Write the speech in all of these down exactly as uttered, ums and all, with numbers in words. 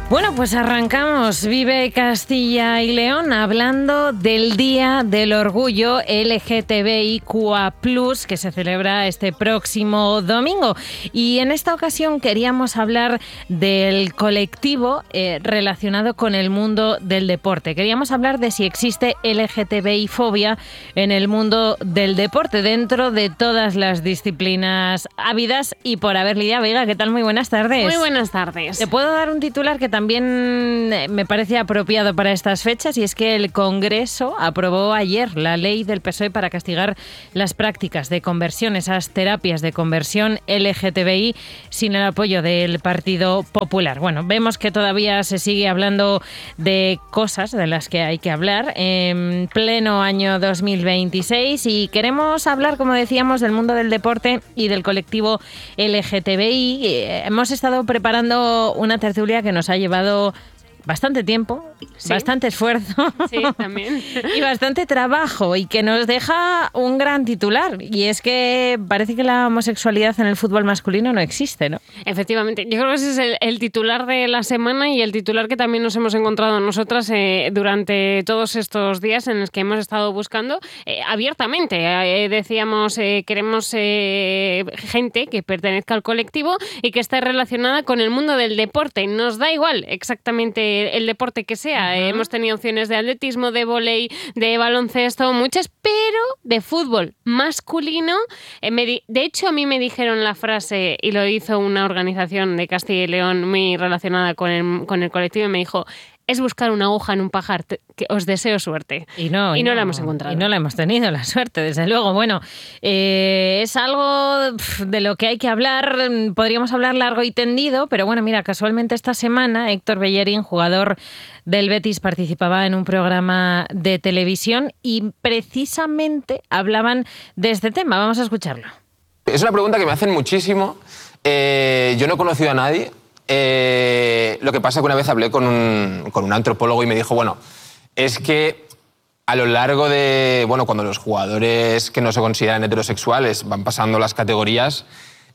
Bueno, pues arrancamos Vive Castilla y León hablando del Día del Orgullo L G T B I Q A plus, que se celebra este próximo domingo. Y en esta ocasión queríamos hablar del colectivo eh, relacionado con el mundo del deporte. Queríamos hablar de si existe L G T B I fobia en el mundo del deporte, dentro de todas las disciplinas habidas y por haber. Lidia Vega, ¿qué tal? Muy buenas tardes. Muy buenas tardes. Te puedo dar un titular que también me parece apropiado para estas fechas, y es que el Congreso aprobó ayer la ley del P S O E para castigar las prácticas de conversión, esas terapias de conversión L G T B I, sin el apoyo del Partido Popular. Bueno, vemos que todavía se sigue hablando de cosas de las que hay que hablar en pleno año dos mil veintiséis, y queremos hablar, como decíamos, del mundo del deporte y del colectivo L G T B I. Hemos estado preparando una tertulia que nos ha llevado bastante tiempo, sí, bastante esfuerzo, sí, también, y bastante trabajo, y que nos deja un gran titular, y es que parece que la homosexualidad en el fútbol masculino no existe, ¿no? Efectivamente, yo creo que ese es el, el titular de la semana, y el titular que también nos hemos encontrado nosotras eh, durante todos estos días en los que hemos estado buscando eh, abiertamente. Eh, decíamos, eh, queremos eh, gente que pertenezca al colectivo y que esté relacionada con el mundo del deporte. Nos da igual exactamente el deporte que sea. Uh-huh. Hemos tenido opciones de atletismo, de vóley, de baloncesto, muchas, pero de fútbol masculino. Eh, me di- de hecho, a mí me dijeron la frase, y lo hizo una organización de Castilla y León muy relacionada con el, con el colectivo, y me dijo: es buscar una aguja en un pajar, te, que os deseo suerte. Y no, y y no, no la hemos encontrado. Y no la hemos tenido, la suerte, desde luego. Bueno, eh, es algo de lo que hay que hablar, podríamos hablar largo y tendido, pero bueno, mira, casualmente esta semana Héctor Bellerín, jugador del Betis, participaba en un programa de televisión y precisamente hablaban de este tema. Vamos a escucharlo. Es una pregunta que me hacen muchísimo. Eh, yo no he conocido a nadie. Eh, lo que pasa es que una vez hablé con un, con un antropólogo y me dijo, bueno, es que a lo largo de, bueno, cuando los jugadores que no se consideran heterosexuales van pasando las categorías,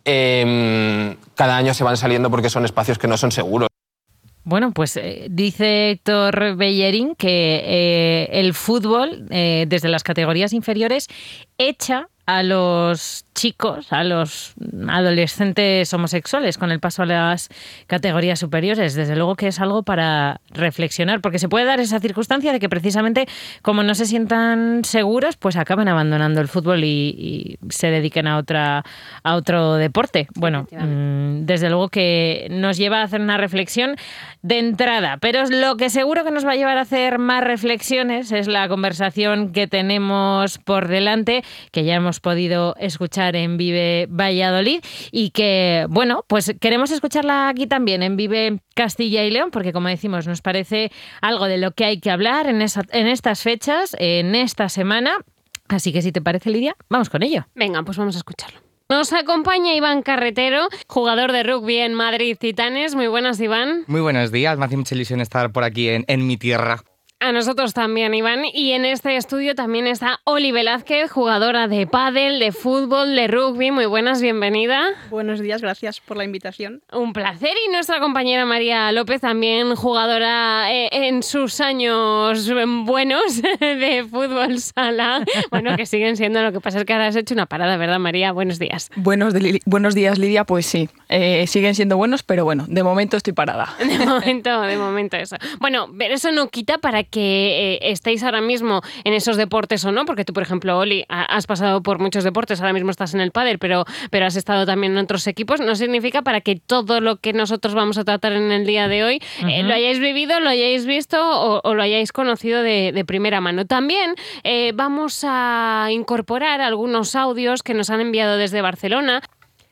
eh, cada año se van saliendo porque son espacios que no son seguros. Bueno, pues eh, dice Héctor Bellerín que eh, el fútbol, eh, desde las categorías inferiores, echa a los chicos, a los adolescentes homosexuales con el paso a las categorías superiores. Desde luego que es algo para reflexionar, porque se puede dar esa circunstancia de que precisamente como no se sientan seguros, pues acaban abandonando el fútbol y, y se dediquen a otra a otro deporte. Bueno, mmm, desde luego que nos lleva a hacer una reflexión de entrada, pero lo que seguro que nos va a llevar a hacer más reflexiones es la conversación que tenemos por delante, que ya hemos podido escuchar en Vive Valladolid, y que, bueno, pues queremos escucharla aquí también en Vive Castilla y León, porque como decimos, nos parece algo de lo que hay que hablar en, esa, en estas fechas, en esta semana. Así que si te parece, Lidia, vamos con ello. Venga, pues vamos a escucharlo. Nos acompaña Iván Carretero, jugador de rugby en Madrid Titanes. Muy buenas, Iván. Muy buenos días, me hace mucha ilusión estar por aquí en, en mi tierra. A nosotros también, Iván. Y en este estudio también está Oli Velázquez, jugadora de pádel, de fútbol, de rugby. Muy buenas, bienvenida. Buenos días, gracias por la invitación. Un placer. Y nuestra compañera María López, también jugadora eh, en sus años buenos de fútbol sala. Bueno, que siguen siendo, lo que pasa es que ahora has hecho una parada, ¿verdad, María? Buenos días. Buenos, de, buenos días, Lidia. Pues sí, eh, siguen siendo buenos, pero bueno, de momento estoy parada. De momento, de momento eso. Bueno, pero eso no quita para que eh, estéis ahora mismo en esos deportes o no, porque tú, por ejemplo, Oli, has pasado por muchos deportes, ahora mismo estás en el pádel, pero, pero has estado también en otros equipos. No significa para que todo lo que nosotros vamos a tratar en el día de hoy uh-huh. eh, lo hayáis vivido, lo hayáis visto o, o lo hayáis conocido de, de primera mano. También eh, vamos a incorporar algunos audios que nos han enviado desde Barcelona.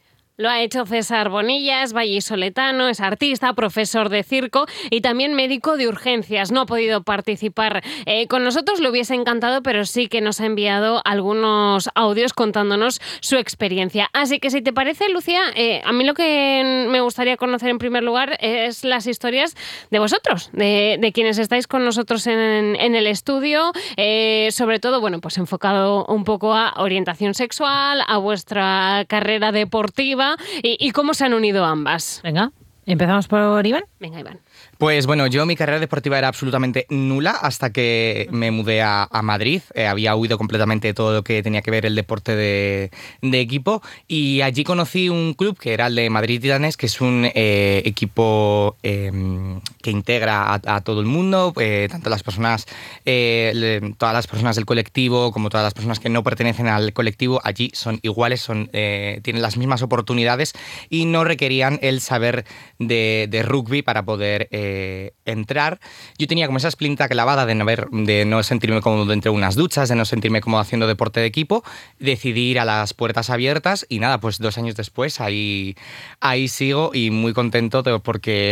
Lo ha hecho César Bonillas, vallisoletano, es artista, profesor de circo y también médico de urgencias. No ha podido participar eh, con nosotros, le hubiese encantado, pero sí que nos ha enviado algunos audios contándonos su experiencia. Así que si te parece, Lucía, eh, a mí lo que me gustaría conocer en primer lugar es las historias de vosotros, de, de quienes estáis con nosotros en, en el estudio, eh, sobre todo, bueno, pues enfocado un poco a orientación sexual, a vuestra carrera deportiva y, y cómo se han unido ambas. Venga. ¿Empezamos por Iván? Venga, Iván. Pues bueno, yo mi carrera deportiva era absolutamente nula hasta que me mudé a, a Madrid. Eh, había huido completamente de todo lo que tenía que ver el deporte de, de equipo y allí conocí un club que era el de Madrid Titanes, que es un eh, equipo eh, que integra a, a todo el mundo, eh, tanto las personas, eh, le, todas las personas del colectivo como todas las personas que no pertenecen al colectivo. Allí son iguales, son, eh, tienen las mismas oportunidades y no requerían el saber de, de rugby para poder eh, entrar. Yo tenía como esa esplinta clavada de no, ver, de no sentirme cómodo entre unas duchas, de no sentirme cómodo haciendo deporte de equipo. Decidí ir a las puertas abiertas y nada, pues dos años después ahí, ahí sigo y muy contento de, porque